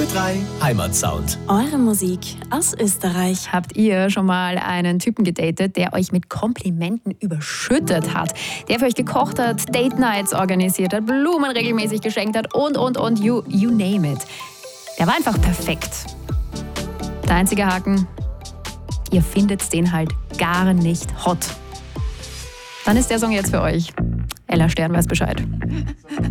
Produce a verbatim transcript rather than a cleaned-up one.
Ö drei Heimatsound. Eure Musik aus Österreich. Habt ihr schon mal einen Typen gedatet, der euch mit Komplimenten überschüttet hat? Der für euch gekocht hat, Date Nights organisiert hat, Blumen regelmäßig geschenkt hat und, und, und, you, you name it. Der war einfach perfekt. Der einzige Haken, ihr findet den halt gar nicht hot. Dann ist der Song jetzt für euch. Ella Stern weiß Bescheid.